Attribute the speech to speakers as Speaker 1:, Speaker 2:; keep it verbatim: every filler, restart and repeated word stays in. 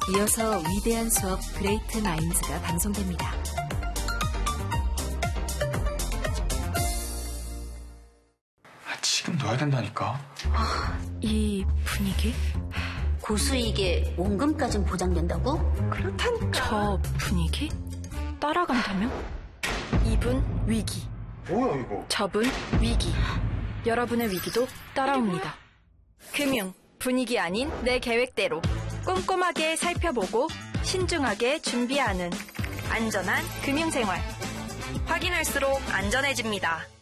Speaker 1: 이어서 위대한 수업 그레이트 마인즈가 방송됩니다.
Speaker 2: 아, 지금 넣어야 된다니까.
Speaker 1: 아, 이 분위기?
Speaker 3: 고수익에 원금까진 보장된다고?
Speaker 1: 그렇다니까. 저 분위기? 따라간다면? 이분 위기.
Speaker 2: 뭐야 이거?
Speaker 1: 저분 위기. 여러분의 위기도 따라옵니다. 금융, 분위기 아닌 내 계획대로 꼼꼼하게 살펴보고 신중하게 준비하는 안전한 금융생활. 확인할수록 안전해집니다.